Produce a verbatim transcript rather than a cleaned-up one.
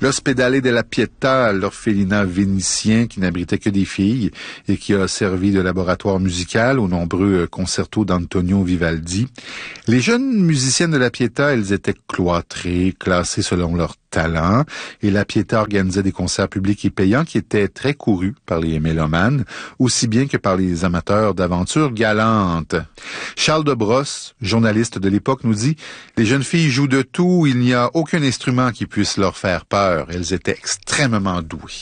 L'Ospedale della Pietà, l'orphelinat vénitien qui n'abritait que des filles et qui a servi de laboratoire musical aux nombreux concertos d'Antonio Vivaldi. Les jeunes musiciennes de la Pietà, elles étaient cloîtrées, classées selon leur talent, et la Pietà organisait des concerts publics et payants qui étaient très courus par les mélomanes, aussi bien que par les amateurs d'aventures galantes. Charles de Brosse, journaliste de l'époque, nous dit « Les jeunes filles jouent de tout, il n'y a aucun instrument qui puisse leur faire peur. Elles étaient extrêmement douées. »